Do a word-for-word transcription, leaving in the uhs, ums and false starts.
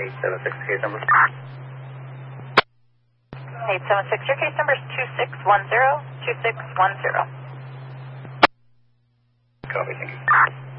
eight seven six, case number. eight seven six, your case number is two six one zero, two six one zero. Copy, thank you.